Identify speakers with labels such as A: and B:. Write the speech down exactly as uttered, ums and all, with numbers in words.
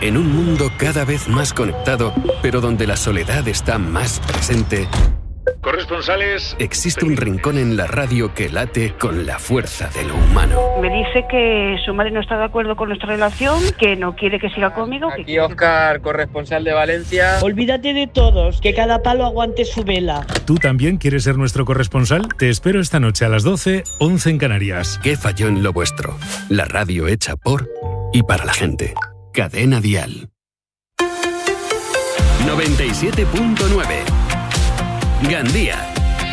A: En un mundo cada vez más conectado, pero donde la soledad está más presente,
B: corresponsales,
A: existe un rincón en la radio que late con la fuerza de lo humano.
C: Me dice que su madre no está de acuerdo con nuestra relación, que no quiere que siga conmigo.
D: Aquí
C: que
D: Óscar, corresponsal de Valencia.
E: Olvídate de todos, que cada palo aguante su vela.
F: ¿Tú también quieres ser nuestro corresponsal? Te espero esta noche a las doce, once en Canarias.
A: ¿Qué falló en lo vuestro? La radio hecha por y para la gente. Cadena Dial. noventa y siete punto nueve. Gandía.